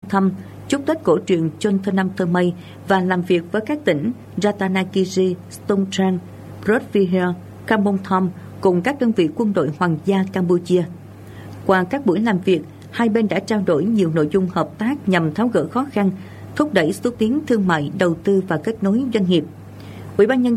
thăm, chúc Tết cổ truyền Chon Thơ Năm Thơ Mây và làm việc với các tỉnh Ratanakiri, Ston Trang, Prodvihar, Kampong Thom cùng các đơn vị quân đội hoàng gia Campuchia. Qua các buổi làm việc, hai bên đã trao đổi nhiều nội dung hợp tác nhằm tháo gỡ khó khăn, thúc đẩy xúc tiến thương mại, đầu tư và kết nối doanh nghiệp. Ủy ban nhân